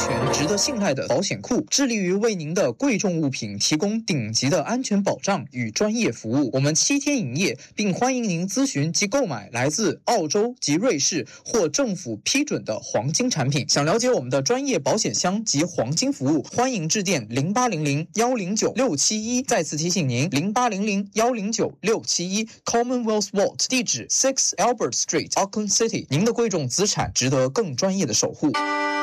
全、值得信赖的保险库，致力于为您的贵重物品提供顶级的安全保障与专业服务。我们7天营业，并欢迎您咨询及购买来自澳洲及瑞士或政府批准的黄金产品。想了解我们的专业保险箱及黄金服务，欢迎致电0800-109-671。再次提醒您，0800-109-671 Commonwealth Vault， 地址6 Albert Street， Auckland City。您的贵重资产值得更专业的守护。